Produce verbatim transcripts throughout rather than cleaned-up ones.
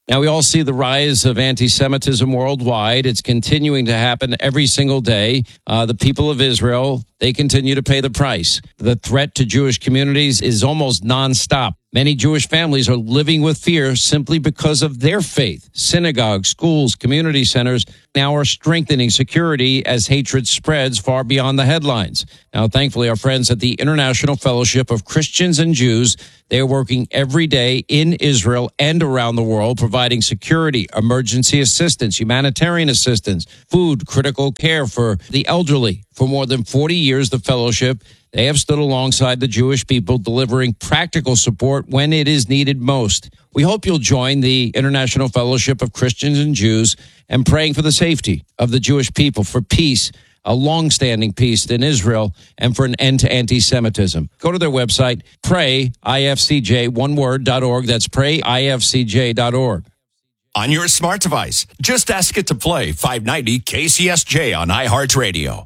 Now, we all see the rise of anti-Semitism worldwide. It's continuing to happen every single day. Uh, the people of Israel, they continue to pay the price. The threat to Jewish communities is almost nonstop. Many Jewish families are living with fear simply because of their faith. Synagogues, schools, community centers now are strengthening security as hatred spreads far beyond the headlines. Now, thankfully, our friends at the International Fellowship of Christians and Jews, they are working every day in Israel and around the world, providing security, emergency assistance, humanitarian assistance, food, critical care for the elderly. For more than forty years, the fellowship, they have stood alongside the Jewish people, delivering practical support when it is needed most. We hope you'll join the International Fellowship of Christians and Jews and praying for the safety of the Jewish people, for peace, a long-standing peace in Israel, and for an end to anti-Semitism. Go to their website, pray I F C J, one word, dot org. That's pray I F C J dot org. On your smart device, just ask it to play five ninety K C S J on iHeartRadio.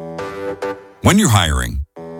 When you're hiring,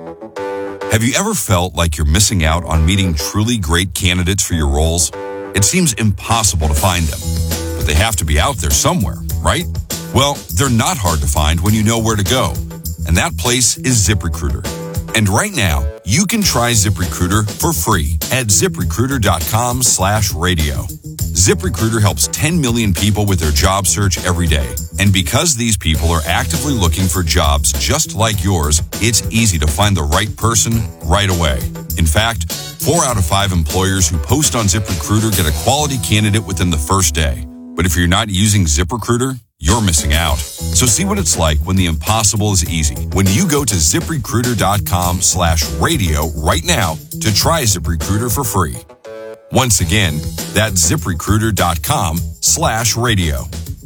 have you ever felt like you're missing out on meeting truly great candidates for your roles? It seems impossible to find them, but they have to be out there somewhere, right? Well, they're not hard to find when you know where to go, and that place is ZipRecruiter. And right now, you can try ZipRecruiter for free at ZipRecruiter.com slash radio. ZipRecruiter helps ten million people with their job search every day. And because these people are actively looking for jobs just like yours, it's easy to find the right person right away. In fact, four out of five employers who post on ZipRecruiter get a quality candidate within the first day. But if you're not using ZipRecruiter, you're missing out. So see what it's like when the impossible is easy. When you go to ZipRecruiter.com slash radio right now to try ZipRecruiter for free. Once again, that's ZipRecruiter.com slash radio.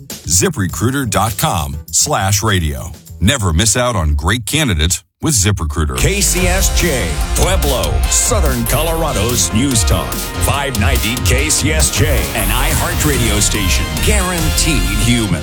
ZipRecruiter.com slash radio. Never miss out on great candidates with ZipRecruiter. K C S J, Pueblo, Southern Colorado's News Talk. five ninety K C S J, an iHeartRadio station. Guaranteed human.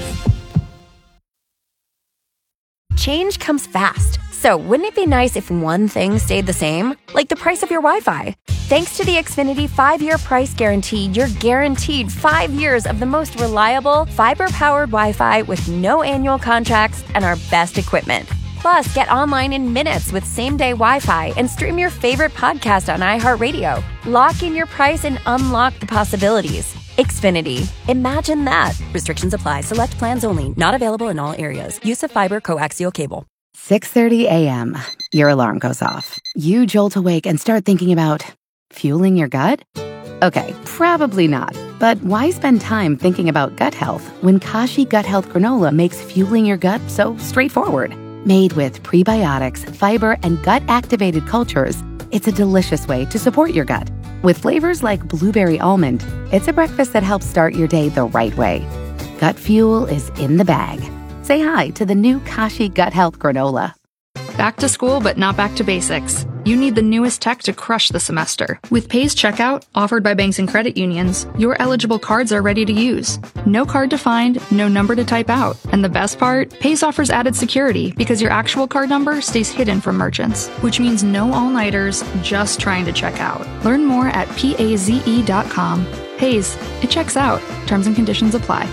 Change comes fast. So wouldn't it be nice if one thing stayed the same? Like the price of your Wi-Fi. Thanks to the Xfinity five-year price guarantee, you're guaranteed five years of the most reliable, fiber-powered Wi-Fi with no annual contracts and our best equipment. Plus, get online in minutes with same-day Wi-Fi and stream your favorite podcast on iHeartRadio. Lock in your price and unlock the possibilities. Xfinity. Imagine that. Restrictions apply. Select plans only. Not available in all areas. Use of fiber coaxial cable. six thirty a.m. Your alarm goes off. You jolt awake and start thinking about fueling your gut? Okay, probably not. But why spend time thinking about gut health when Kashi Gut Health Granola makes fueling your gut so straightforward? Made with prebiotics, fiber, and gut-activated cultures, it's a delicious way to support your gut. With flavors like blueberry almond, it's a breakfast that helps start your day the right way. Gut fuel is in the bag. Say hi to the new Kashi Gut Health Granola. Back to school, but not back to basics. You need the newest tech to crush the semester. With Pays Checkout, offered by banks and credit unions, your eligible cards are ready to use. No card to find, no number to type out. And the best part? Pays offers added security because your actual card number stays hidden from merchants, which means no all-nighters, just trying to check out. Learn more at paze dot com. Pays, it checks out. Terms and conditions apply.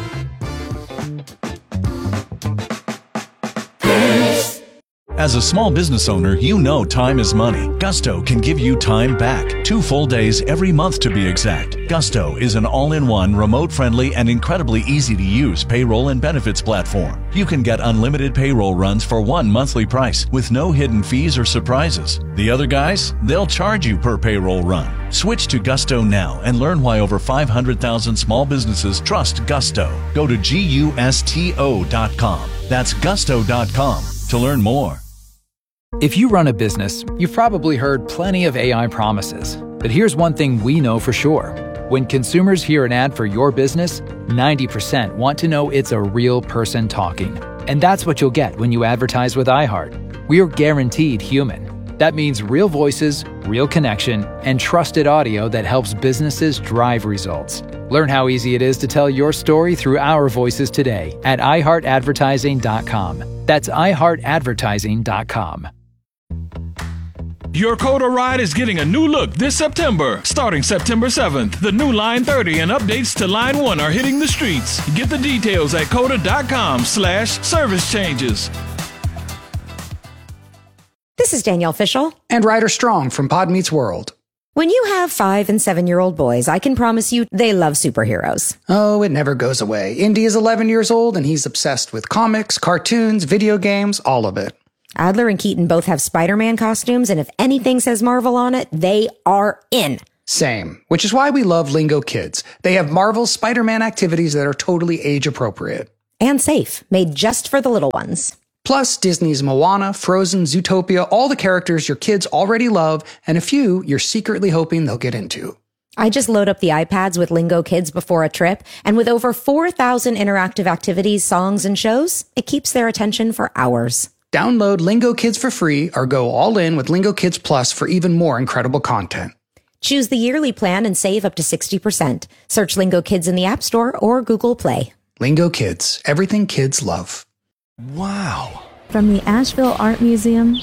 As a small business owner, you know time is money. Gusto can give you time back. Two full days every month to be exact. Gusto is an all-in-one, remote-friendly, and incredibly easy-to-use payroll and benefits platform. You can get unlimited payroll runs for one monthly price with no hidden fees or surprises. The other guys, they'll charge you per payroll run. Switch to Gusto now and learn why over five hundred thousand small businesses trust Gusto. Go to gusto dot com. That's gusto dot com to learn more. If you run a business, you've probably heard plenty of A I promises. But here's one thing we know for sure. When consumers hear an ad for your business, ninety percent want to know it's a real person talking. And that's what you'll get when you advertise with iHeart. We're guaranteed human. That means real voices, real connection, and trusted audio that helps businesses drive results. Learn how easy it is to tell your story through our voices today at i heart advertising dot com. That's i heart advertising dot com. Your Coda ride is getting a new look this September. Starting September seventh, the new Line thirty and updates to Line one are hitting the streets. Get the details at coda.com slash service changes. This is Danielle Fishel. And Ryder Strong from Pod Meets World. When you have five and seven-year-old boys, I can promise you they love superheroes. Oh, it never goes away. Indy is eleven years old, and he's obsessed with comics, cartoons, video games, all of it. Adler and Keaton both have Spider-Man costumes, and if anything says Marvel on it, they are in. Same, which is why we love Lingo Kids. They have Marvel's Spider-Man activities that are totally age-appropriate. And safe, made just for the little ones. Plus, Disney's Moana, Frozen, Zootopia, all the characters your kids already love, and a few you're secretly hoping they'll get into. I just load up the iPads with Lingo Kids before a trip, and with over four thousand interactive activities, songs, and shows, it keeps their attention for hours. Download Lingo Kids for free or go all in with Lingo Kids Plus for even more incredible content. Choose the yearly plan and save up to sixty percent. Search Lingo Kids in the App Store or Google Play. Lingo Kids, everything kids love. Wow. From the Asheville Art Museum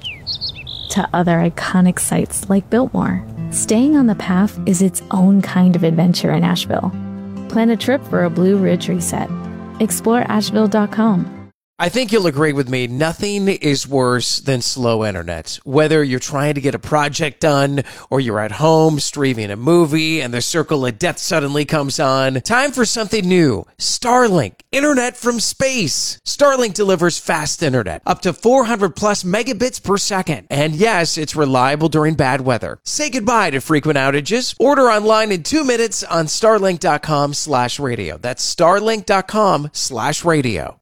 to other iconic sites like Biltmore, staying on the path is its own kind of adventure in Asheville. Plan a trip for a Blue Ridge reset. Explore asheville dot com. I think you'll agree with me, nothing is worse than slow internet. Whether you're trying to get a project done or you're at home streaming a movie and the circle of death suddenly comes on, time for something new. Starlink, internet from space. Starlink delivers fast internet, up to four hundred plus megabits per second. And yes, it's reliable during bad weather. Say goodbye to frequent outages. Order online in two minutes on starlink.com slash radio. That's starlink.com slash radio.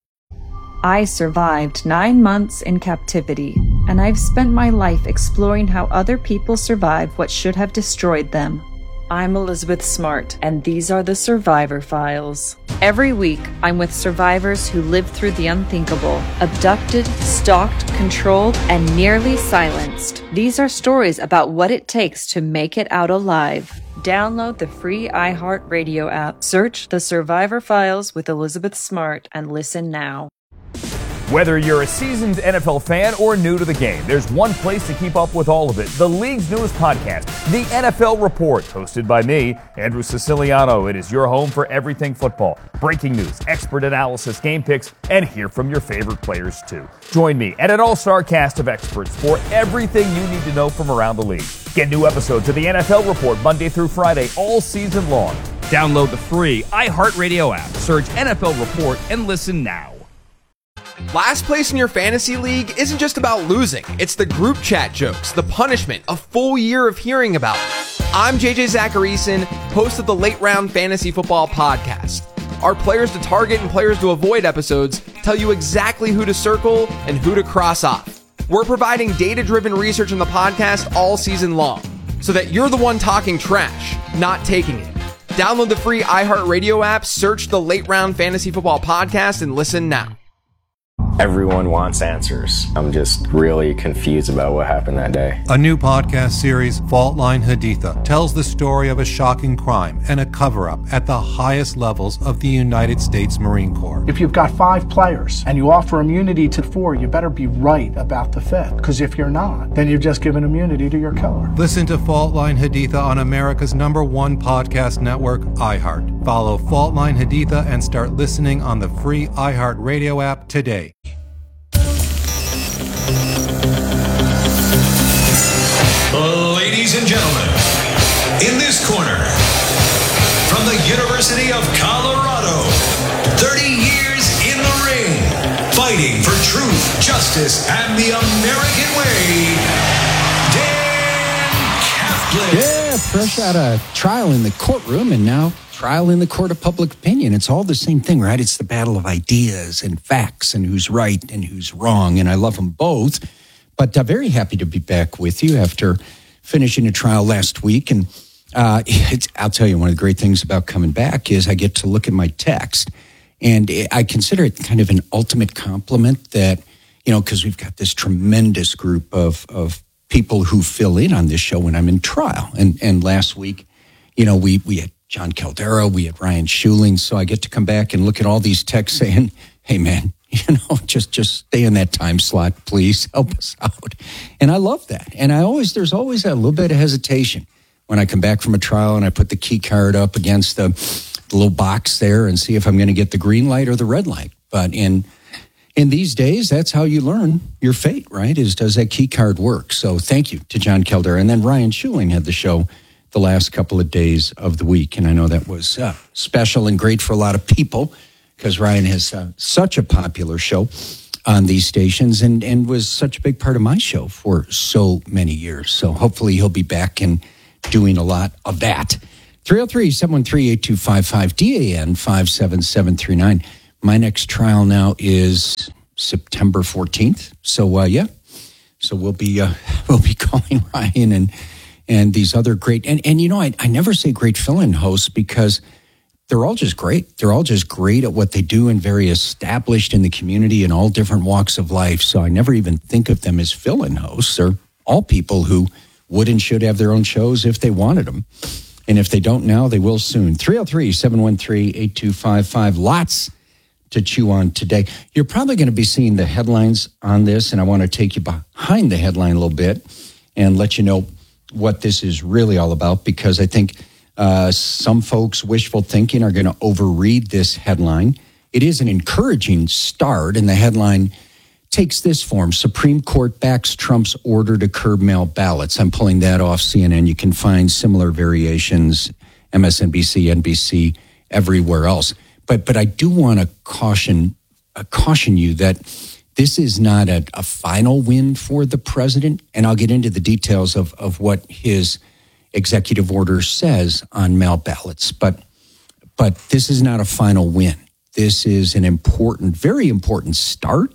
I survived nine months in captivity, and I've spent my life exploring how other people survive what should have destroyed them. I'm Elizabeth Smart, and these are the Survivor Files. Every week, I'm with survivors who lived through the unthinkable, abducted, stalked, controlled, and nearly silenced. These are stories about what it takes to make it out alive. Download the free iHeartRadio app, search The Survivor Files with Elizabeth Smart, and listen now. Whether you're a seasoned N F L fan or new to the game, there's one place to keep up with all of it. The league's newest podcast, The N F L Report, hosted by me, Andrew Siciliano. It is your home for everything football. Breaking news, expert analysis, game picks, and hear from your favorite players too. Join me and an all-star cast of experts for everything you need to know from around the league. Get new episodes of The N F L Report Monday through Friday all season long. Download the free iHeartRadio app, search N F L Report, and listen now. Last place in your fantasy league isn't just about losing. It's the group chat jokes, the punishment, a full year of hearing about it. I'm J J Zacharyson, host of the Late Round Fantasy Football Podcast. Our players to target and players to avoid episodes tell you exactly who to circle and who to cross off. We're providing data-driven research in the podcast all season long, so that you're the one talking trash, not taking it. Download the free iHeartRadio app, search the Late Round Fantasy Football Podcast, and listen now. Everyone wants answers. I'm just really confused about what happened that day. A new podcast series, Fault Line Haditha, tells the story of a shocking crime and a cover-up at the highest levels of the United States Marine Corps. If you've got five players and you offer immunity to four, you better be right about the fifth. Because if you're not, then you've just given immunity to your killer. Listen to Fault Line Haditha on America's number one podcast network, iHeart. Follow Fault Line Haditha and start listening on the free iHeart Radio app today. Ladies and gentlemen, in this corner, from the University of Colorado, thirty years in the ring, fighting for truth, justice, and the American way, Dan Kaplan. Yeah, fresh out of trial in the courtroom and now trial in the court of public opinion. It's all the same thing, right? It's the battle of ideas and facts and who's right and who's wrong, and I love them both. But uh, very happy to be back with you after finishing a trial last week. And uh, it's, I'll tell you, one of the great things about coming back is I get to look at my text. And I consider it kind of an ultimate compliment that, you know, because we've got this tremendous group of, of people who fill in on this show when I'm in trial. And and last week, you know, we, we had John Caldera, we had Ryan Schuling. So I get to come back and look at all these texts saying, hey, man, You know, just just stay in that time slot, please. Help us out. And I love that. And I always, there's always a little bit of hesitation when I come back from a trial and I put the key card up against the, the little box there and see if I'm going to get the green light or the red light. But in in these days, that's how you learn your fate, right? Is does that key card work? So thank you to John Kelder. And then Ryan Schuling had the show the last couple of days of the week. And I know that was uh, special and great for a lot of people, because Ryan has uh, such a popular show on these stations and, and was such a big part of my show for so many years. So hopefully he'll be back and doing a lot of that. three oh three, seven one three, eight two five five, D A N five seven seven three nine. My next trial now is September fourteenth. So, uh, yeah. So we'll be uh, we'll be calling Ryan and and these other great, and, and you know, I, I never say great fill-in hosts because they're all just great. They're all just great at what they do and very established in the community in all different walks of life. So I never even think of them as fill-in hosts. They're all people who would and should have their own shows if they wanted them. And if they don't now, they will soon. three oh three, seven one three, eight two five five. Lots to chew on today. You're probably going to be seeing the headlines on this, and I want to take you behind the headline a little bit and let you know what this is really all about, because I think uh, some folks wishful thinking are going to overread this headline. It is an encouraging start, and the headline takes this form: Supreme Court backs Trump's order to curb mail ballots. I'm pulling that off C N N. You can find similar variations, M S N B C, N B C, everywhere else. But but I do want to caution uh, caution you that this is not a, a final win for the president, and I'll get into the details of, of what his executive order says on mail ballots. But but this is not a final win. This is an important, very important start.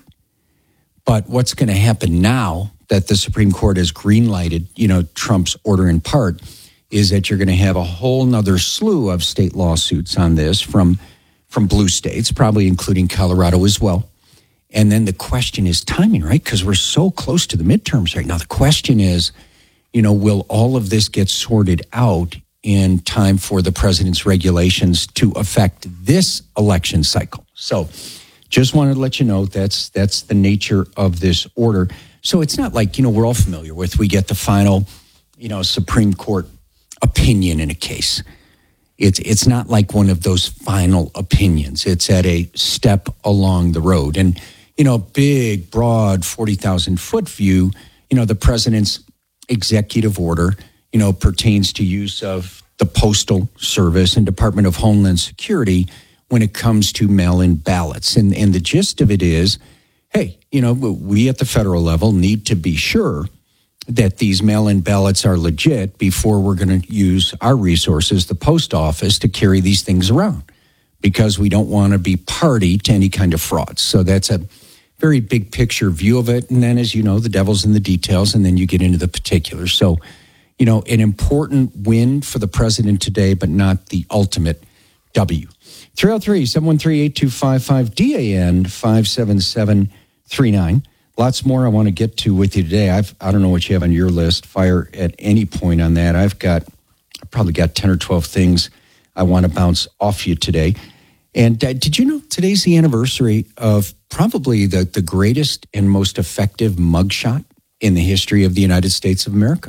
But what's going to happen now that the Supreme Court has green-lighted, you know, Trump's order in part, is that you're going to have a whole nother slew of state lawsuits on this from from blue states, probably including Colorado as well. And then the question is timing, right? Because we're so close to the midterms right now. The question is, you know, will all of this get sorted out in time for the president's regulations to affect this election cycle? So just wanted to let you know that's that's the nature of this order. So it's not like, you know, we're all familiar with, we get the final, you know, Supreme Court opinion in a case. It's it's not like one of those final opinions. It's at a step along the road. And, you know, big, broad, forty thousand foot view, you know, the president's executive order, you know, pertains to use of the Postal Service and Department of Homeland Security when it comes to mail-in ballots. And, and the gist of it is, hey, you know, we at the federal level need to be sure that these mail-in ballots are legit before we're going to use our resources, the post office, to carry these things around, because we don't want to be party to any kind of fraud. So that's a very big picture view of it. And then, as you know, the devil's in the details, and then you get into the particulars. So, you know, an important win for the president today, but not the ultimate W. three oh three, seven one three, eight two five five, D A N five seven seven three nine. Lots more I want to get to with you today. I've, I don't know what you have on your list. Fire at any point on that. I've got, I've probably got ten or twelve things I want to bounce off you today. And uh, did you know today's the anniversary of probably the, the greatest and most effective mugshot in the history of the United States of America?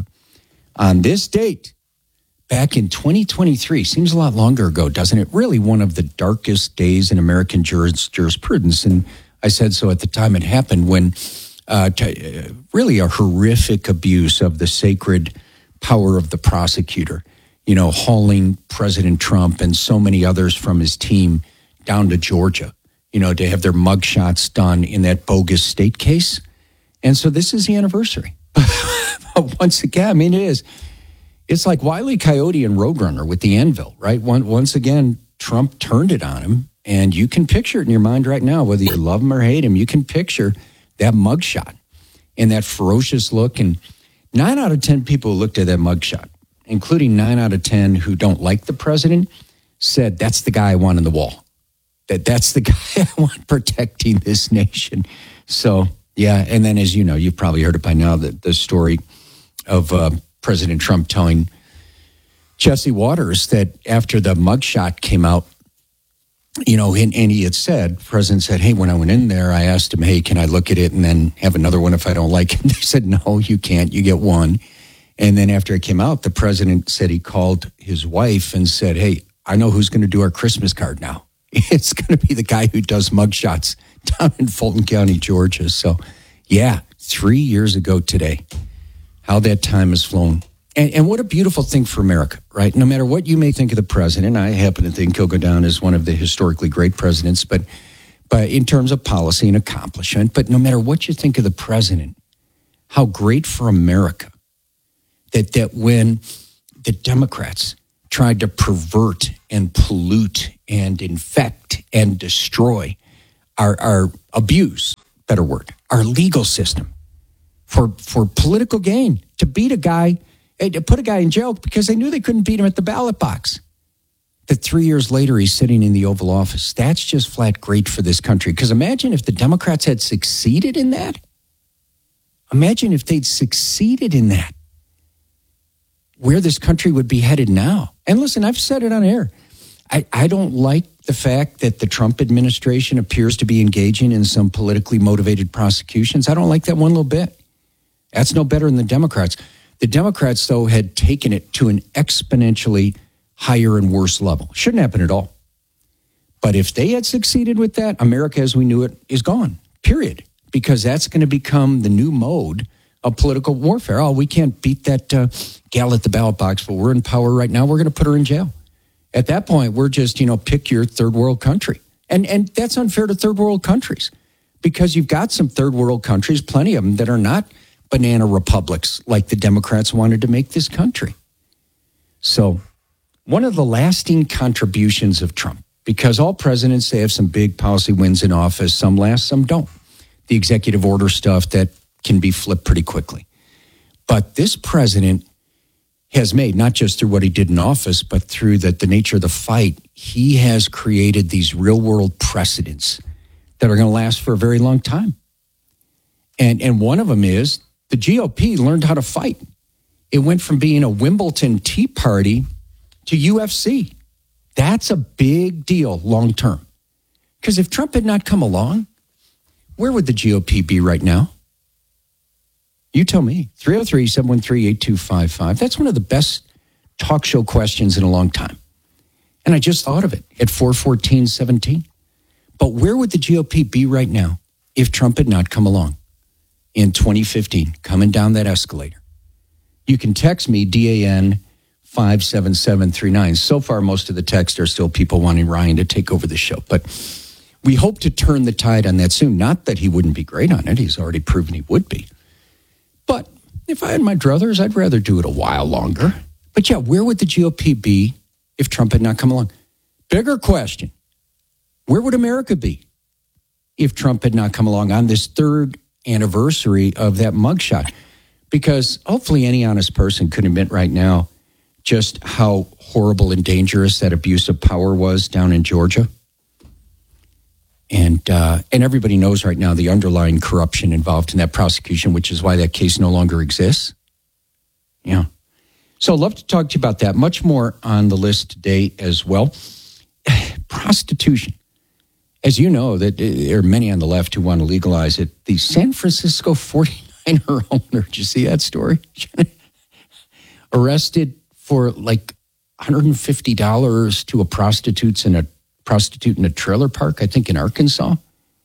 On this date, back in twenty twenty-three, seems a lot longer ago, doesn't it? Really one of the darkest days in American juris, jurisprudence. And I said so at the time it happened, when uh, t- uh, really a horrific abuse of the sacred power of the prosecutor, you know, hauling President Trump and so many others from his team down to Georgia, you know, to have their mugshots done in that bogus state case. And so this is the anniversary. But once again, I mean, it is. It's like Wile E. Coyote and Roadrunner with the anvil, right? One, once again, Trump turned it on him. And you can picture it in your mind right now, whether you love him or hate him. You can picture that mugshot and that ferocious look. And nine out of ten people who looked at that mugshot, including nine out of ten who don't like the president, said, that's the guy I want on the wall. That that's the guy I want protecting this nation. So, yeah. And then, as you know, you've probably heard it by now, the, the story of uh, President Trump telling Jesse Waters that after the mugshot came out, you know, and, and he had said, the president said, hey, when I went in there, I asked him, hey, can I look at it and then have another one if I don't like it? And they said, no, you can't. You get one. And then after it came out, the president said he called his wife and said, hey, I know who's going to do our Christmas card now. It's going to be the guy who does mugshots down in Fulton County, Georgia. So, yeah, three years ago today, how that time has flown. And, and what a beautiful thing for America, right? No matter what you may think of the president, I happen to think he'll go down as one of the historically great presidents, but, but in terms of policy and accomplishment, but no matter what you think of the president, how great for America that, that when the Democrats tried to pervert and pollute and infect and destroy our, our abuse, better word, our legal system for, for political gain, to beat a guy, to put a guy in jail because they knew they couldn't beat him at the ballot box. That three years later, he's sitting in the Oval Office. That's just flat great for this country. Because imagine if the Democrats had succeeded in that. Imagine if they'd succeeded in that. Where this country would be headed now. And listen, I've said it on air. I, I don't like the fact that the Trump administration appears to be engaging in some politically motivated prosecutions. I don't like that one little bit. That's no better than the Democrats. The Democrats, though, had taken it to an exponentially higher and worse level. Shouldn't happen at all. But if they had succeeded with that, America as we knew it is gone, period. Because that's going to become the new mode of political warfare. Oh, we can't beat that uh, gal at the ballot box, but we're in power right now. We're going to put her in jail. At that point, we're just, you know, pick your third world country. And, and that's unfair to third world countries because you've got some third world countries, plenty of them, that are not banana republics like the Democrats wanted to make this country. So one of the lasting contributions of Trump, because all presidents, they have some big policy wins in office, some last, some don't. The executive order stuff that can be flipped pretty quickly. But this president has made, not just through what he did in office, but through the, the nature of the fight, he has created these real world precedents that are going to last for a very long time. And, and one of them is the G O P learned how to fight. It went from being a Wimbledon Tea Party to U F C. That's a big deal long term. Because if Trump had not come along, where would the G O P be right now? You tell me. three oh three, seven one three, eight two five five. That's one of the best talk show questions in a long time. And I just thought of it at four fourteen seventeen. But where would the G O P be right now if Trump had not come along in twenty fifteen, coming down that escalator? You can text me, D A N five seven seven three nine. So far, most of the texts are still people wanting Ryan to take over the show. But we hope to turn the tide on that soon. Not that he wouldn't be great on it. He's already proven he would be. But if I had my druthers, I'd rather do it a while longer. But yeah, where would the G O P be if Trump had not come along? Bigger question. Where would America be if Trump had not come along on this third anniversary of that mugshot? Because hopefully any honest person could admit right now just how horrible and dangerous that abuse of power was down in Georgia. And uh, and everybody knows right now the underlying corruption involved in that prosecution, which is why that case no longer exists. Yeah. So I'd love to talk to you about that. Much more on the list today as well. Prostitution. As you know, that there are many on the left who want to legalize it. The San Francisco forty-niner owner, did you see that story? Arrested for like one hundred fifty dollars to a prostitute in a prostitute in a trailer park, I think in Arkansas.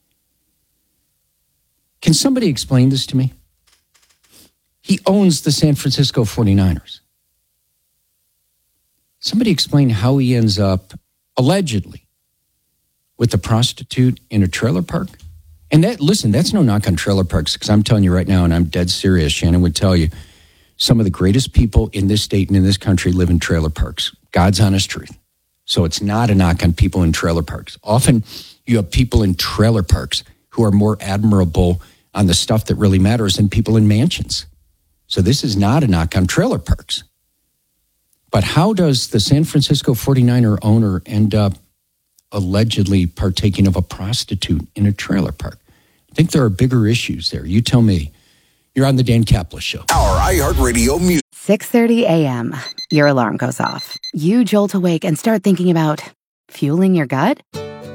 Can somebody explain this to me? He owns the San Francisco forty-niners. Somebody explain how he ends up, allegedly, with a prostitute in a trailer park? And that, listen, that's no knock on trailer parks, because I'm telling you right now, and I'm dead serious, Shannon would tell you, some of the greatest people in this state and in this country live in trailer parks. God's honest truth. So it's not a knock on people in trailer parks. Often you have people in trailer parks who are more admirable on the stuff that really matters than people in mansions. So this is not a knock on trailer parks. But how does the San Francisco forty-niner owner end up allegedly partaking of a prostitute in a trailer park? I think there are bigger issues there. You tell me. You're on the Dan Caplis Show. Our iHeartRadio music. six thirty a.m. Your alarm goes off. You jolt awake and start thinking about fueling your gut?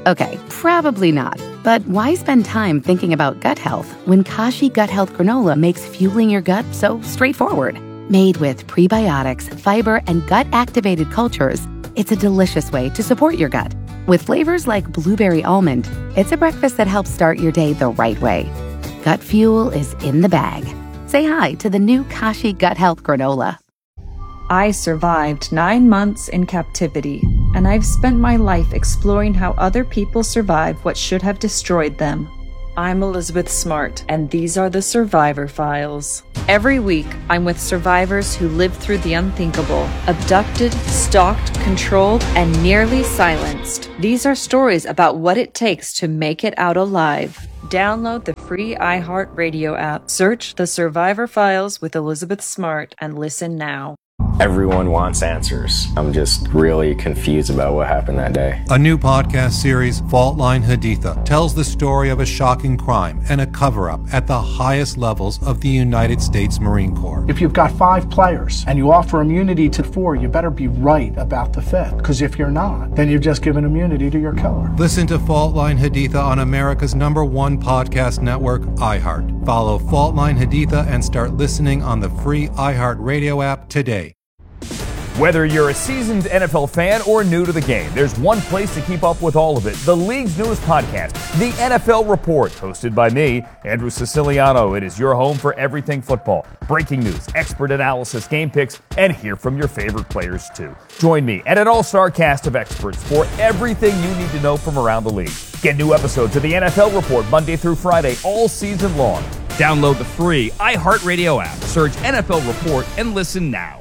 Okay, probably not. But why spend time thinking about gut health when Kashi Gut Health Granola makes fueling your gut so straightforward? Made with prebiotics, fiber, and gut-activated cultures, it's a delicious way to support your gut. With flavors like blueberry almond, it's a breakfast that helps start your day the right way. Gut fuel is in the bag. Say hi to the new Kashi Gut Health Granola. I survived nine months in captivity, and I've spent my life exploring how other people survive what should have destroyed them. I'm Elizabeth Smart, and these are the Survivor Files. Every week, I'm with survivors who lived through the unthinkable, abducted, stalked, controlled, and nearly silenced. These are stories about what it takes to make it out alive. Download the free iHeartRadio app, search The Survivor Files with Elizabeth Smart, and listen now. Everyone wants answers. I'm just really confused about what happened that day. A new podcast series, Fault Line Haditha, tells the story of a shocking crime and a cover-up at the highest levels of the United States Marine Corps. If you've got five players and you offer immunity to four, you better be right about the fifth. Because if you're not, then you've just given immunity to your killer. Listen to Fault Line Haditha on America's number one podcast network, iHeart. Follow Fault Line Haditha and start listening on the free iHeartRadio app today. Whether you're a seasoned N F L fan or new to the game, there's one place to keep up with all of it. The league's newest podcast, The N F L Report, hosted by me, Andrew Siciliano. It is your home for everything football. Breaking news, expert analysis, game picks, and hear from your favorite players too. Join me and an all-star cast of experts for everything you need to know from around the league. Get new episodes of The N F L Report Monday through Friday all season long. Download the free iHeartRadio app, search N F L Report, and listen now.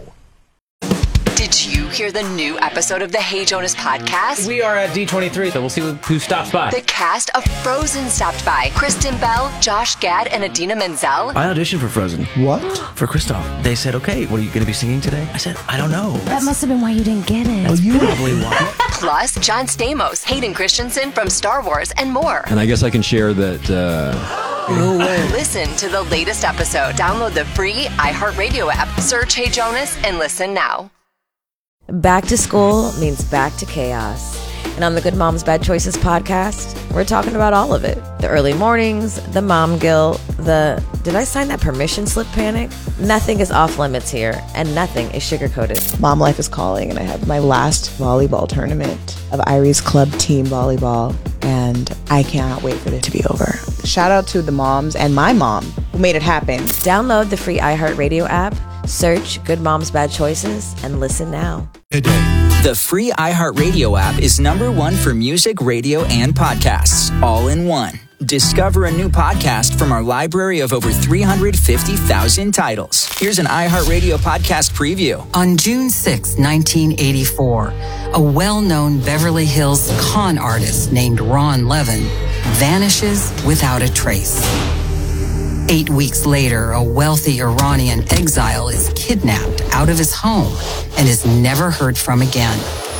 Did you hear the new episode of the Hey Jonas podcast? We are at D twenty-three, so we'll see who stops by. The cast of Frozen stopped by. Kristen Bell, Josh Gad, and Idina Menzel. I auditioned for Frozen. What? For Kristoff. They said, okay, what are you going to be singing today? I said, I don't know. That must have been why you didn't get it. That's oh, probably why. Plus, John Stamos, Hayden Christensen from Star Wars, and more. And I guess I can share that... Uh... No way. Listen to the latest episode. Download the free iHeartRadio app. Search Hey Jonas and listen now. Back to school means back to chaos. And on the Good Moms Bad Choices podcast, we're talking about all of it. The early mornings, the mom guilt, the did I sign that permission slip panic? Nothing is off limits here, and nothing is sugar-coated. Mom life is calling, and I have my last volleyball tournament of Irie's club team volleyball, and I cannot wait for it to be over. Shout out to the moms and my mom who made it happen. Download the free iHeartRadio app, search Good Moms Bad Choices, and listen now. The free iHeartRadio app is number one for music, radio, and podcasts, all in one. Discover a new podcast from our library of over three hundred fifty thousand titles. Here's an iHeartRadio podcast preview. On June sixth, nineteen eighty-four, a well-known Beverly Hills con artist named Ron Levin vanishes without a trace. Eight weeks later, a wealthy Iranian exile is kidnapped out of his home and is never heard from again.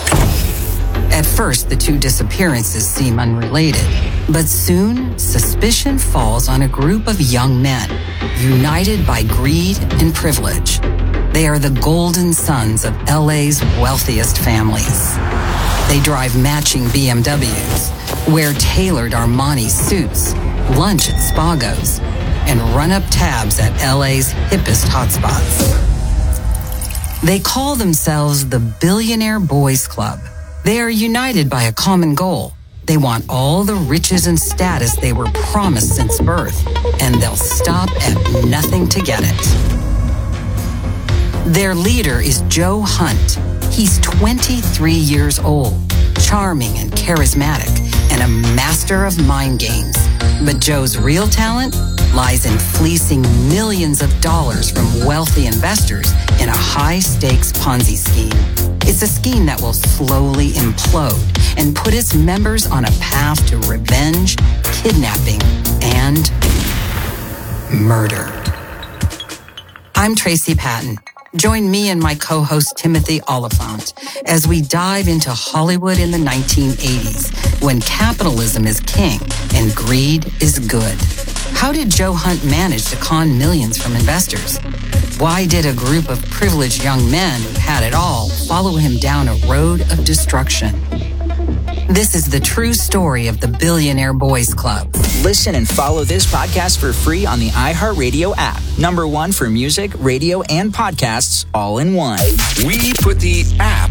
At first, the two disappearances seem unrelated, but soon suspicion falls on a group of young men, united by greed and privilege. They are the golden sons of L A's wealthiest families. They drive matching B M Ws, wear tailored Armani suits, lunch at Spago's, and run up tabs at L A's hippest hotspots. They call themselves the Billionaire Boys Club. They are united by a common goal. They want all the riches and status they were promised since birth, and they'll stop at nothing to get it. Their leader is Joe Hunt. He's twenty-three years old, charming and charismatic, and a master of mind games. But Joe's real talent lies in fleecing millions of dollars from wealthy investors in a high-stakes Ponzi scheme. It's a scheme that will slowly implode and put its members on a path to revenge, kidnapping, and murder. I'm Tracy Patton. Join me and my co-host Timothy Oliphant as we dive into Hollywood in the nineteen eighties, when capitalism is king and greed is good. How did Joe Hunt manage to con millions from investors? Why did a group of privileged young men who had it all follow him down a road of destruction? This is the true story of the Billionaire Boys Club. Listen and follow this podcast for free on the iHeartRadio app. Number one for music, radio, and podcasts all in one. We put the app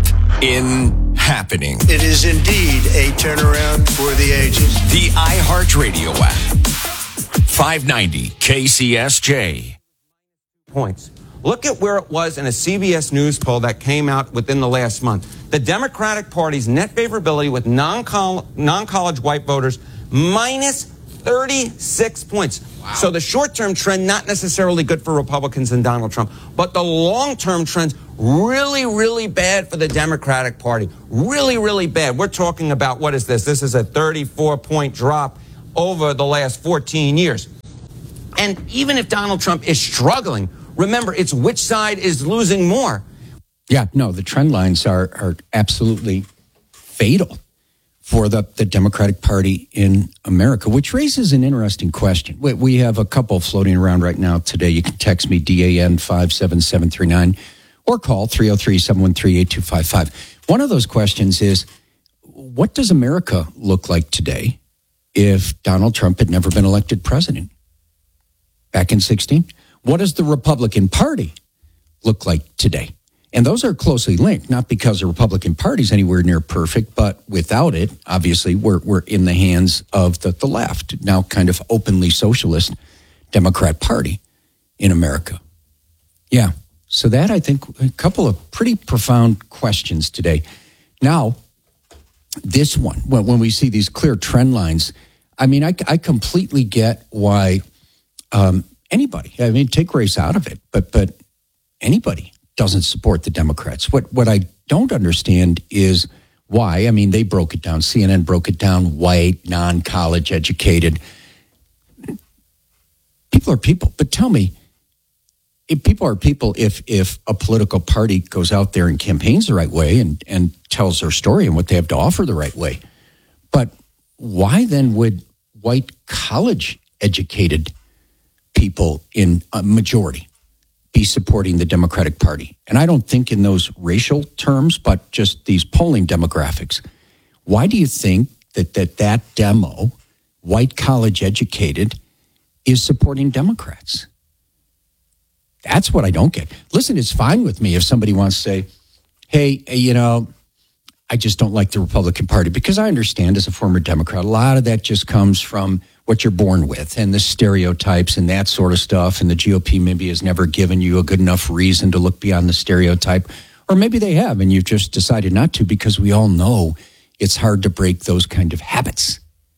in happening. It is indeed a turnaround for the ages. The iHeartRadio app. five ninety K C S J. Points. Look at where it was in a C B S News poll that came out within the last month. The Democratic Party's net favorability with non-coll- non-college white voters minus thirty-six points. Wow. So the short-term trend, not necessarily good for Republicans and Donald Trump, but the long-term trend's really, really bad for the Democratic Party. Really, really bad. We're talking about, what is this? This is a thirty-four point drop over the last fourteen years. And even if Donald Trump is struggling, remember, it's which side is losing more. Yeah, no, the trend lines are are absolutely fatal for the, the Democratic Party in America, which raises an interesting question. We, we have a couple floating around right now today. You can text me, D A N five seven seven three nine, or call three oh three, seven one three, eight two five five. One of those questions is, what does America look like today if Donald Trump had never been elected president back in sixteen? What does the Republican Party look like today? And those are closely linked, not because the Republican Party is anywhere near perfect, but without it, obviously, we're we're in the hands of the, the left, now kind of openly socialist Democrat Party in America. Yeah, so that, I think, a couple of pretty profound questions today. Now, this one, when, when we see these clear trend lines, I mean, I, I completely get why um, anybody, I mean, take race out of it, but but anybody doesn't support the Democrats. What what I don't understand is why. I mean, they broke it down. C N N broke it down. White, non-college educated. People are people. But tell me, if people are people, if if a political party goes out there and campaigns the right way and, and tells their story and what they have to offer the right way. But why then would white college educated people in a majority be supporting the Democratic Party? And I don't think in those racial terms, but just these polling demographics. Why do you think that that, that demo, white college educated, is supporting Democrats? That's what I don't get. Listen, it's fine with me if somebody wants to say, hey, you know, I just don't like the Republican Party, because I understand as a former Democrat, a lot of that just comes from what you're born with and the stereotypes and that sort of stuff. And the G O P maybe has never given you a good enough reason to look beyond the stereotype. Or maybe they have, and you've just decided not to, because we all know it's hard to break those kind of habits.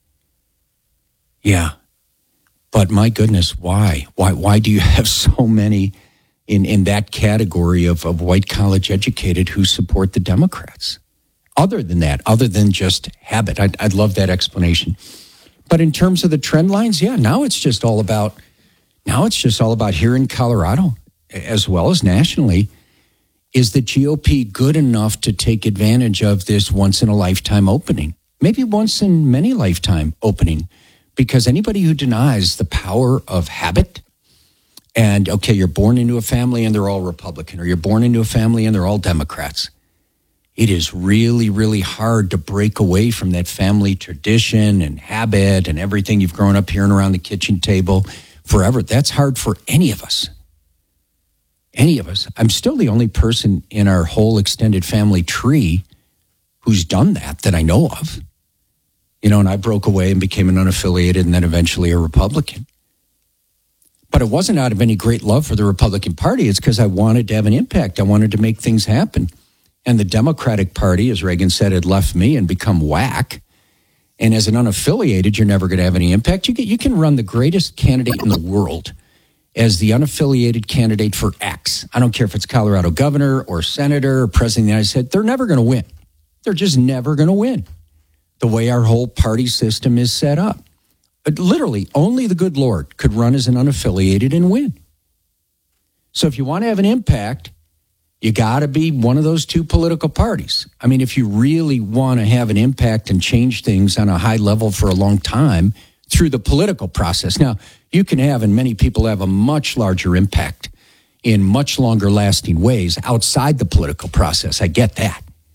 Yeah. But my goodness, why? Why Why do you have so many in, in that category of, of white college educated who support the Democrats? Other than that, other than just habit. I'd, I'd love that explanation. But in terms of the trend lines, yeah, now it's just all about, now it's just all about here in Colorado, as well as nationally, is the G O P good enough to take advantage of this once-in-a-lifetime opening? Maybe once in many lifetime opening, because anybody who denies the power of habit and, okay, you're born into a family and they're all Republican, or you're born into a family and they're all Democrats, it is really, really hard to break away from that family tradition and habit and everything you've grown up hearing around the kitchen table forever. That's hard for any of us. Any of us. I'm still the only person in our whole extended family tree who's done that, that I know of. You know, and I broke away and became an unaffiliated and then eventually a Republican. But it wasn't out of any great love for the Republican Party. It's because I wanted to have an impact. I wanted to make things happen. And the Democratic Party, as Reagan said, had left me and become whack. And as an unaffiliated, you're never going to have any impact. You can, you can run the greatest candidate in the world as the unaffiliated candidate for X. I don't care if it's Colorado governor or senator or president of the United States. They're never going to win. They're just never going to win. The way our whole party system is set up. But literally, only the good Lord could run as an unaffiliated and win. So if you want to have an impact, you got to be one of those two political parties. I mean, if you really want to have an impact and change things on a high level for a long time through the political process. Now, you can have, and many people have, a much larger impact in much longer lasting ways outside the political process. I get that.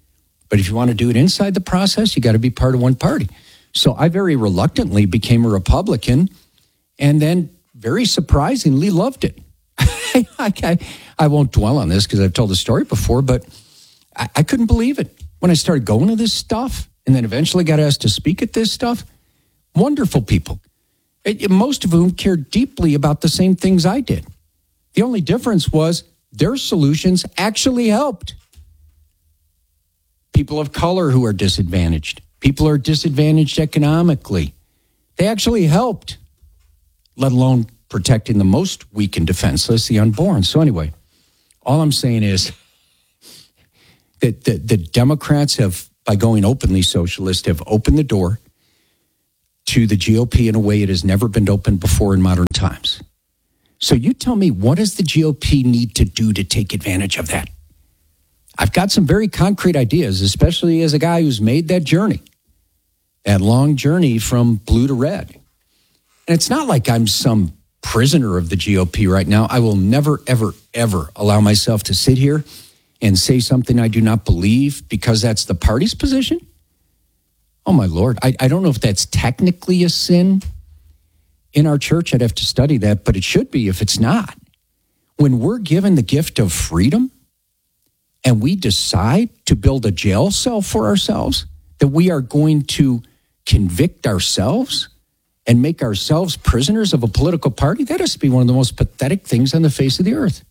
But if you want to do it inside the process, you got to be part of one party. So I very reluctantly became a Republican and then very surprisingly loved it. I, I, I won't dwell on this because I've told the story before, but I, I couldn't believe it. When I started going to this stuff and then eventually got asked to speak at this stuff, wonderful people, it, most of whom cared deeply about the same things I did. The only difference was their solutions actually helped. People of color who are disadvantaged, people who are disadvantaged economically, they actually helped, let alone protecting the most weak and defenseless, the unborn. So anyway, all I'm saying is that the, the Democrats have, by going openly socialist, have opened the door to the G O P in a way it has never been opened before in modern times. So you tell me, what does the G O P need to do to take advantage of that? I've got some very concrete ideas, especially as a guy who's made that journey, that long journey from blue to red. And it's not like I'm some prisoner of the G O P right now. I will never, ever, ever allow myself to sit here and say something I do not believe because that's the party's position. Oh, my Lord. I, I don't know if that's technically a sin in our church. I'd have to study that, but it should be if it's not. When we're given the gift of freedom and we decide to build a jail cell for ourselves, that we are going to convict ourselves and make ourselves prisoners of a political party, that has to be one of the most pathetic things on the face of the earth.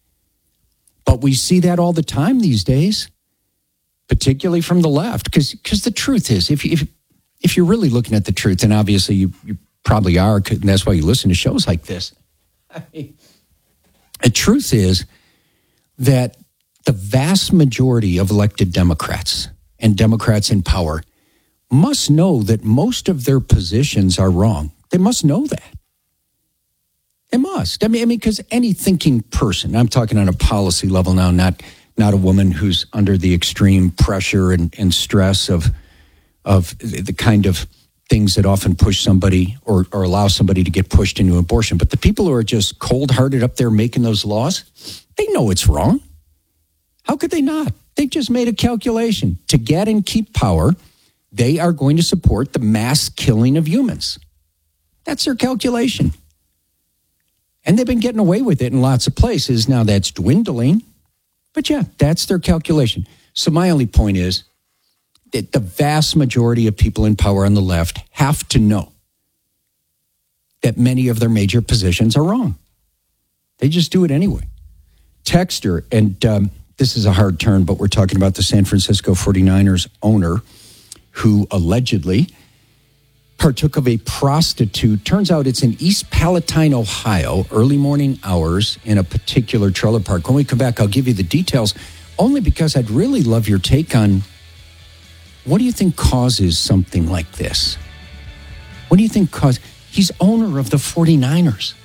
But we see that all the time these days, particularly from the left, because because the truth is, if, if, if you're really looking at the truth, and obviously you, you probably are, and that's why you listen to shows like this, I mean, the truth is that the vast majority of elected Democrats and Democrats in power must know that most of their positions are wrong. They must know that. They must. I mean, I mean, because any thinking person, I'm talking on a policy level now, not not a woman who's under the extreme pressure and, and stress of of the kind of things that often push somebody or, or allow somebody to get pushed into abortion. But the people who are just cold-hearted up there making those laws, they know it's wrong. How could they not? They just made a calculation. To get and keep power, they are going to support the mass killing of humans. That's their calculation. And they've been getting away with it in lots of places. Now that's dwindling. But yeah, that's their calculation. So my only point is that the vast majority of people in power on the left have to know that many of their major positions are wrong. They just do it anyway. Texter, and um, this is a hard turn, but we're talking about the San Francisco forty-niners owner who allegedly partook of a prostitute. Turns out it's in East Palatine, Ohio, early morning hours in a particular trailer park. When we come back, I'll give you the details, only because I'd really love your take on what do you think causes something like this? What do you think causes? He's owner of the forty-niners.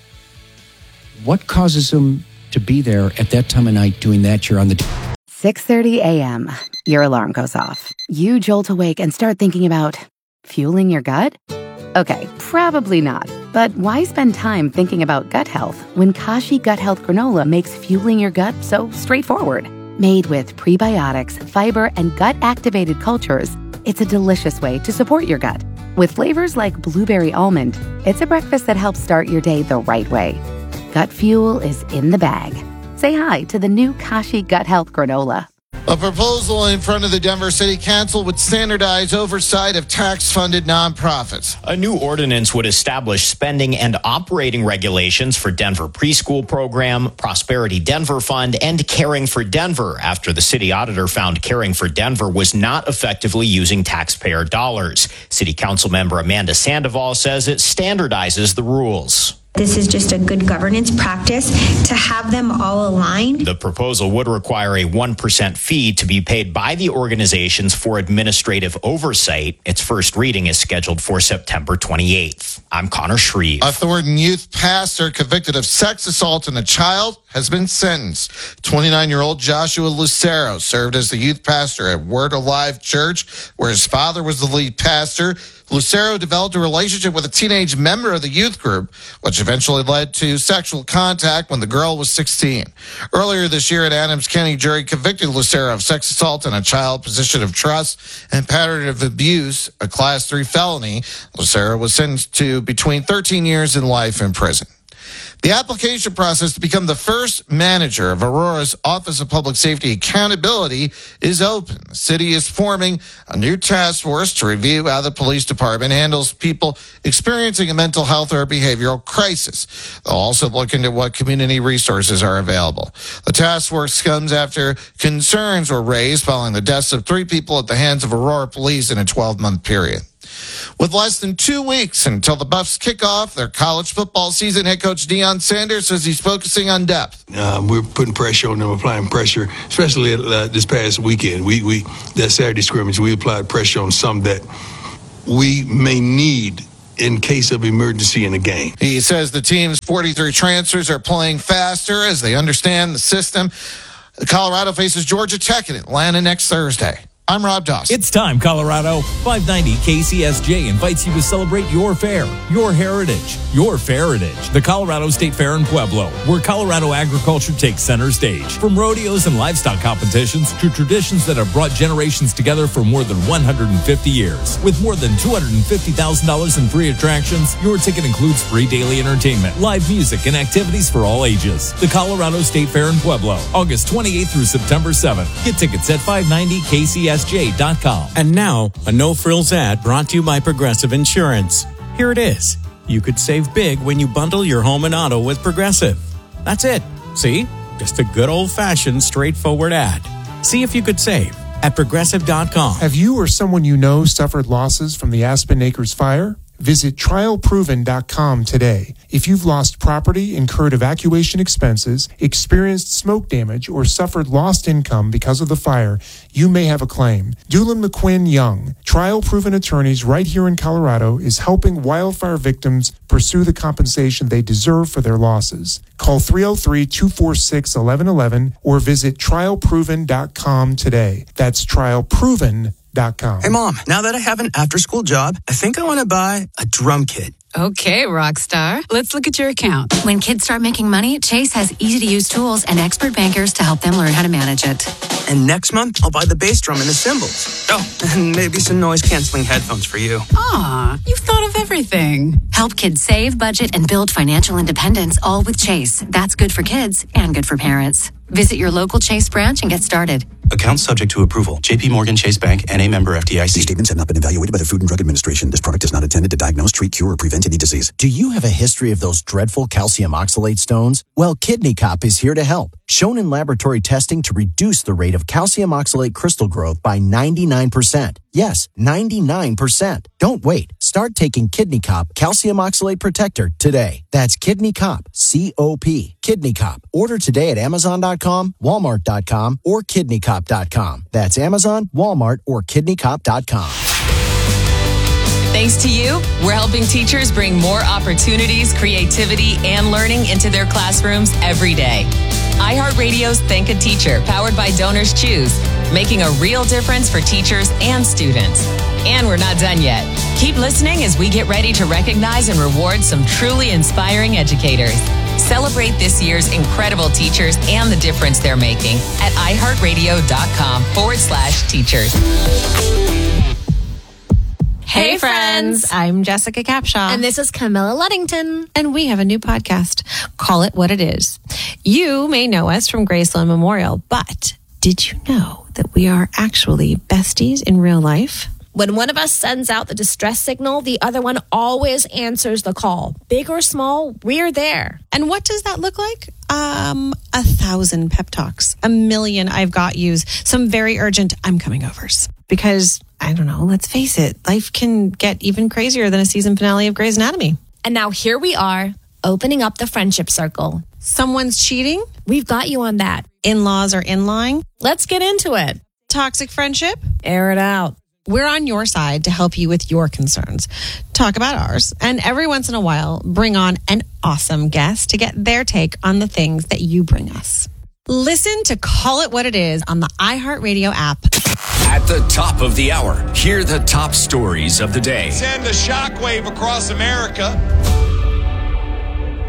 What causes him to be there at that time of night doing that? You're on the six thirty a.m. Your alarm goes off. You jolt awake and start thinking about fueling your gut? Okay, probably not. But why spend time thinking about gut health when Kashi Gut Health Granola makes fueling your gut so straightforward? Made with prebiotics, fiber, and gut-activated cultures, it's a delicious way to support your gut. With flavors like blueberry almond, it's a breakfast that helps start your day the right way. Gut fuel is in the bag. Say hi to the new Kashi Gut Health Granola. A proposal in front of the Denver City Council would standardize oversight of tax-funded nonprofits. A new ordinance would establish spending and operating regulations for Denver Preschool Program, Prosperity Denver Fund, and Caring for Denver after the city auditor found Caring for Denver was not effectively using taxpayer dollars. City Council member Amanda Sandoval says it standardizes the rules. This is just a good governance practice to have them all aligned. The proposal would require a one percent fee to be paid by the organizations for administrative oversight. Its first reading is scheduled for September twenty-eighth. I'm Connor Shreve. A Thornton youth pastor convicted of sex assault in a child has been sentenced. twenty-nine-year-old Joshua Lucero served as the youth pastor at Word Alive Church, where his father was the lead pastor. Lucero developed a relationship with a teenage member of the youth group, which which eventually led to sexual contact when the girl was sixteen. Earlier this year, an Adams County jury convicted Lucero of sex assault in a child position of trust and pattern of abuse, a class three felony. Lucero was sentenced to between thirteen years and life in prison. The application process to become the first manager of Aurora's Office of Public Safety Accountability is open. The city is forming a new task force to review how the police department handles people experiencing a mental health or behavioral crisis. They'll also look into what community resources are available. The task force comes after concerns were raised following the deaths of three people at the hands of Aurora police in a twelve-month period. With less than two weeks until the Buffs kick off their college football season, head coach Deion Sanders says he's focusing on depth. Uh, we're putting pressure on them, applying pressure, especially uh, this past weekend. We, we that Saturday scrimmage, we applied pressure on some that we may need in case of emergency in the game. He says the team's forty-three transfers are playing faster as they understand the system. Colorado faces Georgia Tech in Atlanta next Thursday. I'm Rob Dawson. It's time, Colorado. five ninety K C S J invites you to celebrate your fair, your heritage, your Feritage, the Colorado State Fair in Pueblo, where Colorado agriculture takes center stage. From rodeos and livestock competitions to traditions that have brought generations together for more than one hundred fifty years. With more than two hundred fifty thousand dollars in free attractions, your ticket includes free daily entertainment, live music, and activities for all ages. The Colorado State Fair in Pueblo, August twenty-eighth through September seventh. Get tickets at five ninety K C S J dot com. And now, a no-frills ad brought to you by Progressive Insurance. Here it is. You could save big when you bundle your home and auto with Progressive. That's it. See? Just a good old-fashioned, straightforward ad. See if you could save at Progressive dot com. Have you or someone you know suffered losses from the Aspen Acres fire? Visit trial proven dot com today. If you've lost property, incurred evacuation expenses, experienced smoke damage, or suffered lost income because of the fire, you may have a claim. Doolin McQuinn Young, Trial Proven Attorneys right here in Colorado, is helping wildfire victims pursue the compensation they deserve for their losses. Call three oh three, two four six, one one one one or visit trial proven dot com today. That's trial proven dot com. Hey, Mom, now that I have an after-school job, I think I want to buy a drum kit. Okay, Rockstar. Let's look at your account. When kids start making money, Chase has easy-to-use tools and expert bankers to help them learn how to manage it. And next month, I'll buy the bass drum and the cymbals. Oh, and maybe some noise-canceling headphones for you. Aw, you've thought of everything. Help kids save, budget, and build financial independence, all with Chase. That's good for kids and good for parents. Visit your local Chase branch and get started. Account subject to approval. J P Morgan Chase Bank, N A member F D I C. These statements have not been evaluated by the Food and Drug Administration. This product is not intended to diagnose, treat, cure, or prevent any disease. Do you have a history of those dreadful calcium oxalate stones? Well, Kidney Cop is here to help. Shown in laboratory testing to reduce the rate of calcium oxalate crystal growth by ninety-nine percent. Yes, ninety-nine percent. Don't wait. Start taking Kidney Cop Calcium Oxalate Protector today. That's Kidney Cop, C O P. Kidney Cop. Order today at amazon dot com, walmart dot com, or kidney cop dot com. That's Amazon, Walmart, or kidney cop dot com. Thanks to you, we're helping teachers bring more opportunities, creativity, and learning into their classrooms every day. iHeartRadio's Thank a Teacher, powered by Donors Choose, making a real difference for teachers and students. And we're not done yet. Keep listening as we get ready to recognize and reward some truly inspiring educators. Celebrate this year's incredible teachers and the difference they're making at iHeartRadio.com forward slash teachers. Hey, friends. I'm Jessica Capshaw. And this is Camilla Luddington. And we have a new podcast. Call It What It Is. You may know us from Graceland Memorial, but did you know that we are actually besties in real life? When one of us sends out the distress signal, the other one always answers the call. Big or small, we're there. And what does that look like? Um, a thousand pep talks, a million I've got yous, some very urgent I'm coming overs. Because, I don't know, let's face it, life can get even crazier than a season finale of Grey's Anatomy. And now here we are, opening up the friendship circle. Someone's cheating? We've got you on that. In-laws are in-lying? Let's get into it. Toxic friendship? Air it out. We're on your side to help you with your concerns. Talk about ours. And every once in a while, bring on an awesome guest to get their take on the things that you bring us. Listen to Call It What It Is on the iHeartRadio app. At the top of the hour, hear the top stories of the day. Send a shockwave across America.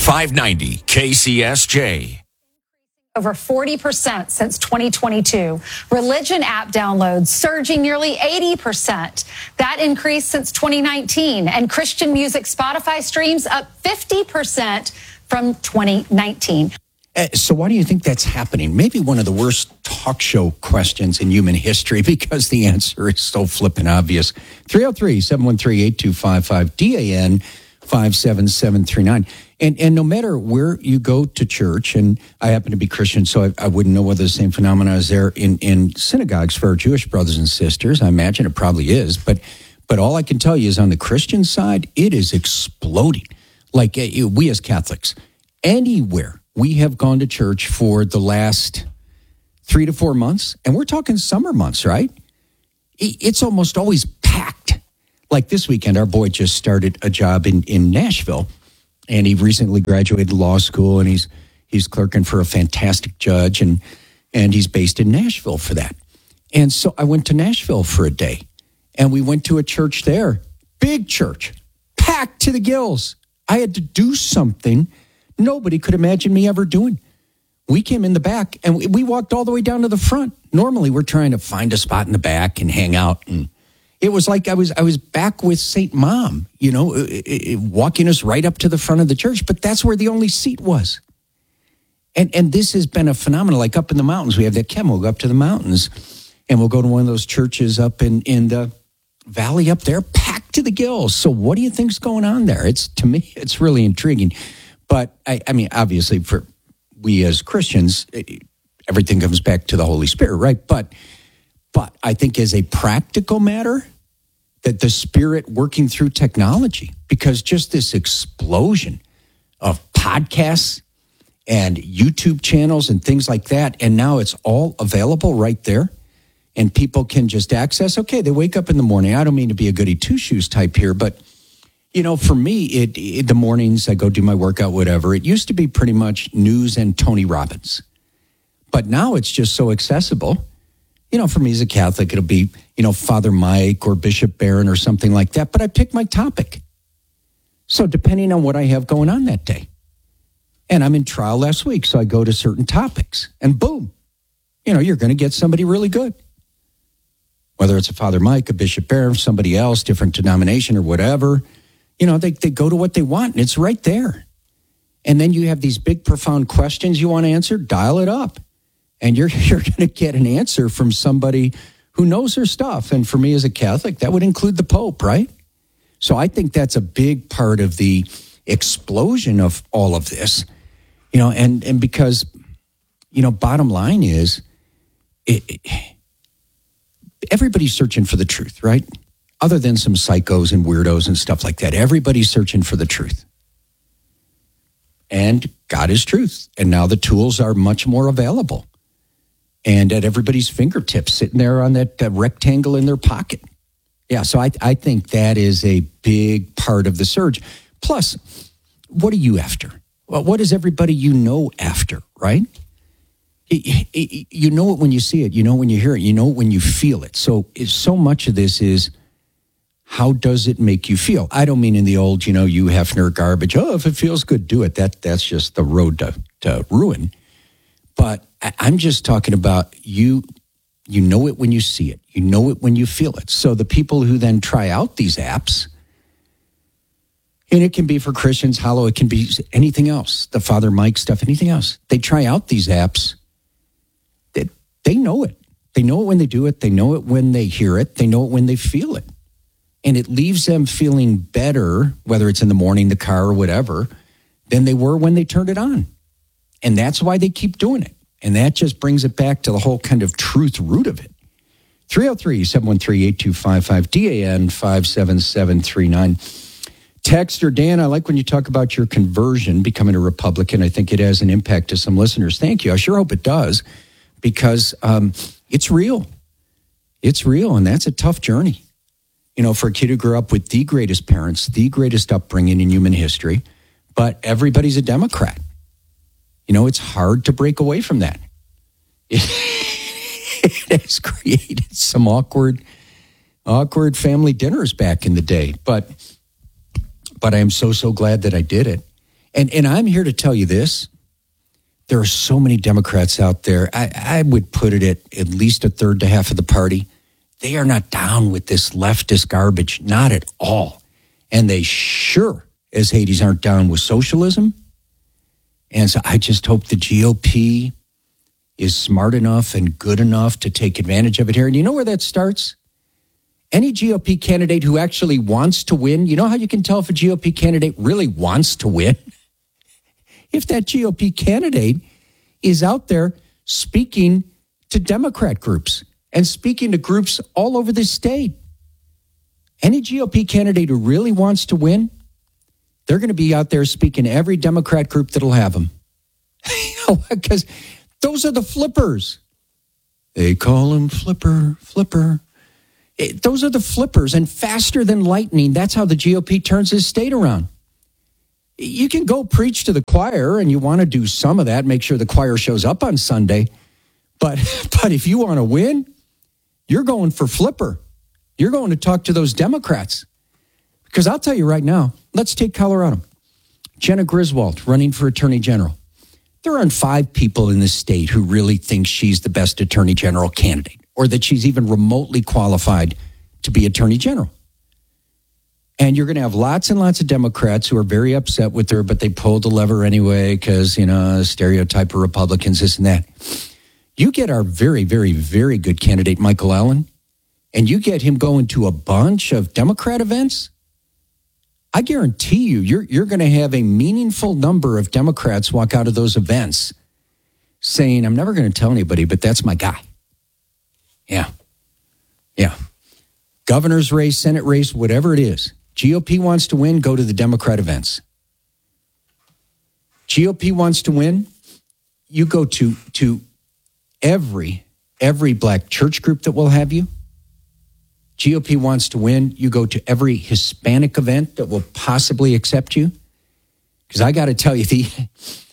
five ninety K C S J. Over forty percent since twenty twenty-two. Religion app downloads surging nearly eighty percent. That increase since twenty nineteen. And Christian music Spotify streams up fifty percent from twenty nineteen. Uh, so why do you think that's happening? Maybe one of the worst talk show questions in human history, because the answer is so flippin' obvious. three oh three, seven one three, eight two five five, D A N five seven seven three nine. And and no matter where you go to church, and I happen to be Christian, so I, I wouldn't know whether the same phenomena is there in, in synagogues for our Jewish brothers and sisters. I imagine it probably is. But but all I can tell you is on the Christian side, it is exploding. Like uh, we as Catholics, anywhere we have gone to church for the last three to four months, and we're talking summer months, right? It's almost always packed. Like this weekend, our boy just started a job in, in Nashville. And he recently graduated law school, and he's he's clerking for a fantastic judge, and and he's based in Nashville for that. And so I went to Nashville for a day, and we went to a church there, big church, packed to the gills. I had to do something nobody could imagine me ever doing. We came in the back, and we, we walked all the way down to the front. Normally, we're trying to find a spot in the back and hang out, and it was like I was I was back with Saint Mom, you know, it, it, walking us right up to the front of the church. But that's where the only seat was. And and this has been a phenomenon. Like up in the mountains, we have that Chem. We'll go up to the mountains, and we'll go to one of those churches up in, in the valley up there, packed to the gills. So what do you think's going on there? It's to me, it's really intriguing. But I, I mean, obviously, for we as Christians, everything comes back to the Holy Spirit, right? But But I think as a practical matter, that the Spirit working through technology, because just this explosion of podcasts and YouTube channels and things like that, and now it's all available right there, and people can just access. Okay, they wake up in the morning. I don't mean to be a goody two-shoes type here, but, you know, for me, it, it the mornings I go do my workout, whatever. It used to be pretty much news and Tony Robbins. But now it's just so accessible. You know, for me as a Catholic, it'll be, you know, Father Mike or Bishop Barron or something like that. But I pick my topic. So depending on what I have going on that day. And I'm in trial last week, so I go to certain topics. And boom, you know, you're going to get somebody really good. Whether it's a Father Mike, a Bishop Barron, somebody else, different denomination or whatever. You know, they, they go to what they want, and it's right there. And then you have these big, profound questions you want to answer, dial it up. And you're you're going to get an answer from somebody who knows their stuff. And for me as a Catholic, that would include the Pope, right? So I think that's a big part of the explosion of all of this. You know, and, and because, you know, bottom line is, it, it, everybody's searching for the truth, right? Other than some psychos and weirdos and stuff like that. Everybody's searching for the truth. And God is truth. And now the tools are much more available. And at everybody's fingertips, sitting there on that uh, rectangle in their pocket. Yeah, so I, I think that is a big part of the surge. Plus, what are you after? Well, what is everybody you know after, right? It, it, you know it when you see it. You know it when you hear it. You know it when you feel it. So it's, so much of this is, how does it make you feel? I don't mean in the old, you know, you Hefner garbage. Oh, if it feels good, do it. That That's just the road to, to ruin. But I'm just talking about you, you know it when you see it. You know it when you feel it. So the people who then try out these apps, and it can be for Christians, Hollow, it can be anything else, the Father Mike stuff, anything else. They try out these apps. They, they know it. They know it when they do it. They know it when they hear it. They know it when they feel it. And it leaves them feeling better, whether it's in the morning, the car, or whatever, than they were when they turned it on. And that's why they keep doing it. And that just brings it back to the whole kind of truth root of it. three oh three, seven one three, eight two five five, D A N five seven seven three nine. Texter Dan, I like when you talk about your conversion, becoming a Republican. I think it has an impact to some listeners. Thank you. I sure hope it does, because um, it's real. It's real, and that's a tough journey. You know, for a kid who grew up with the greatest parents, the greatest upbringing in human history, but everybody's a Democrat. You know, it's hard to break away from that. It, it has created some awkward, awkward family dinners back in the day. But, but I am so, so glad that I did it. And and I'm here to tell you this. There are so many Democrats out there. I, I would put it at at least a third to half of the party. They are not down with this leftist garbage, not at all. And they sure as Hades aren't down with socialism. And so I just hope the G O P is smart enough and good enough to take advantage of it here. And you know where that starts? Any G O P candidate who actually wants to win, you know how you can tell if a G O P candidate really wants to win? If that G O P candidate is out there speaking to Democrat groups and speaking to groups all over the state. Any G O P candidate who really wants to win, they're going to be out there speaking to every Democrat group that'll have them. Because those are the flippers. They call him Flipper, Flipper. It, those are the flippers, and faster than lightning, that's how the G O P turns his state around. You can go preach to the choir, and you want to do some of that, make sure the choir shows up on Sunday. But, but if you want to win, you're going for Flipper. You're going to talk to those Democrats. Because I'll tell you right now, let's take Colorado. Jenna Griswold running for Attorney General. There aren't five people in this state who really think she's the best Attorney General candidate or that she's even remotely qualified to be Attorney General. And you're going to have lots and lots of Democrats who are very upset with her, but they pulled the lever anyway because, you know, stereotype of Republicans, this and that. You get our very, very, very good candidate, Michael Allen, and you get him going to a bunch of Democrat events, I guarantee you, you're, you're going to have a meaningful number of Democrats walk out of those events saying, I'm never going to tell anybody, but that's my guy. Yeah. Yeah. Governor's race, Senate race, whatever it is. G O P wants to win, go to the Democrat events. G O P wants to win, you go to, to every, every black church group that will have you. G O P wants to win, you go to every Hispanic event that will possibly accept you. Because I got to tell you, the, you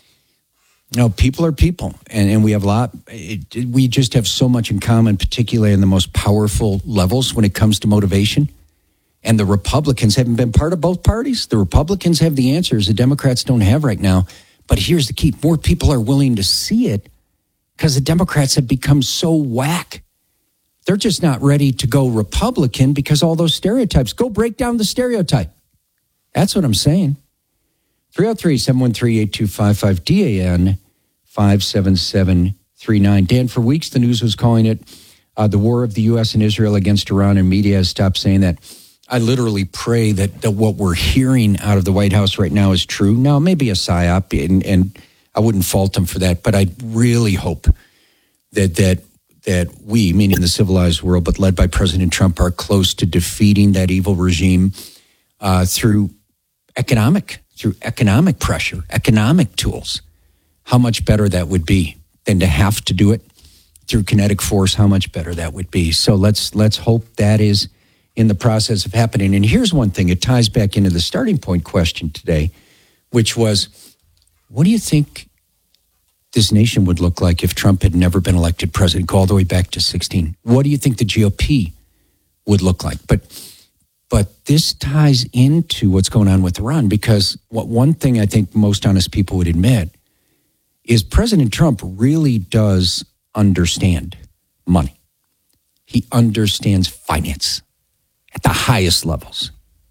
know, people are people, and, and we have a lot, it, we just have so much in common, particularly in the most powerful levels when it comes to motivation. And the Republicans haven't been part of both parties. The Republicans have the answers the Democrats don't have right now. But here's the key. More people are willing to see it because the Democrats have become so whack. They're just not ready to go Republican because all those stereotypes. Go break down the stereotype. That's what I'm saying. three oh three, seven one three, eight two five five, D A N five seven seven three nine. Dan, for weeks the news was calling it uh, the war of the U S and Israel against Iran, and media has stopped saying that. I literally pray that, that what we're hearing out of the White House right now is true. Now, maybe a psyop, and, and I wouldn't fault them for that, but I really hope that that that we, meaning the civilized world, but led by President Trump, are close to defeating that evil regime uh, through economic, through economic pressure, economic tools. How much better that would be than to have to do it through kinetic force. How much better that would be. So let's let's hope that is in the process of happening. And here's one thing, it ties back into the starting point question today, which was, what do you think this nation would look like if Trump had never been elected president? Go all the way back to sixteen. What do you think the G O P would look like? But but this ties into what's going on with Iran, because what one thing I think most honest people would admit is President Trump really does understand money. He understands finance at the highest levels.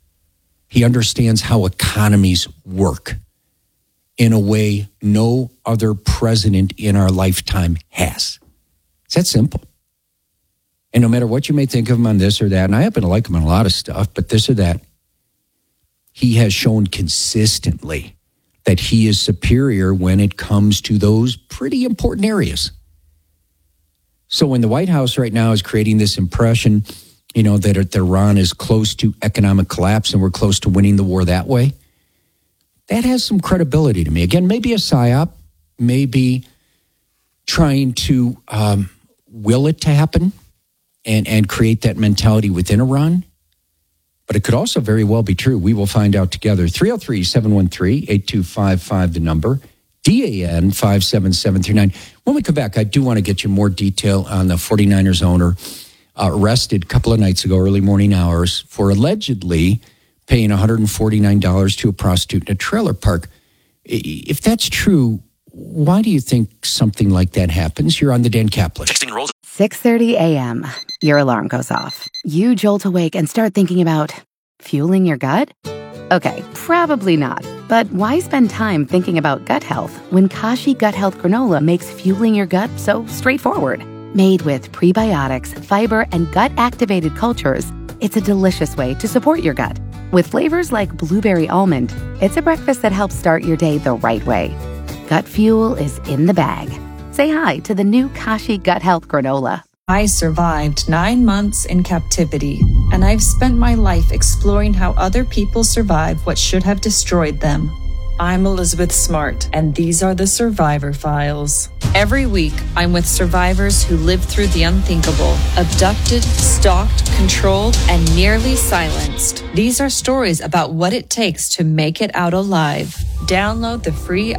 He understands how economies work in a way no other president in our lifetime has. It's that simple. And no matter what you may think of him on this or that, and I happen to like him on a lot of stuff, but this or that, he has shown consistently that he is superior when it comes to those pretty important areas. So when the White House right now is creating this impression, you know, that Iran is close to economic collapse and we're close to winning the war that way, that has some credibility to me. Again, maybe a psyop, maybe trying to um, will it to happen and, and create that mentality within Iran. But it could also very well be true. We will find out together. three oh three, seven one three, eight two five five, the number. D A N five seven seven three nine. When we come back, I do want to get you more detail on the 49ers owner uh, arrested a couple of nights ago, early morning hours, for allegedly paying one hundred forty-nine dollars to a prostitute in a trailer park. If that's true, why do you think something like that happens? You're on the Dan Kaplan. Texting enrolls. six thirty a.m. Your alarm goes off. You jolt awake and start thinking about fueling your gut? Okay, probably not. But why spend time thinking about gut health when Kashi Gut Health Granola makes fueling your gut so straightforward? Made with prebiotics, fiber, and gut-activated cultures, it's a delicious way to support your gut. With flavors like blueberry almond, it's a breakfast that helps start your day the right way. Gut fuel is in the bag. Say hi to the new Kashi Gut Health Granola. I survived nine months in captivity, and I've spent my life exploring how other people survive what should have destroyed them. I'm Elizabeth Smart, and these are the Survivor Files. Every week, I'm with survivors who lived through the unthinkable, abducted, stalked, controlled, and nearly silenced. These are stories about what it takes to make it out alive. Download the free